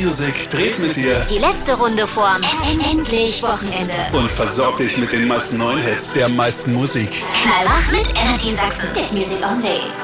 Music dreht mit dir die letzte Runde vorm endlich Wochenende und versorgt dich mit den meisten neuen Hits der meisten Musik. Knallwach mit Energy Sachsen. Hit Music Only.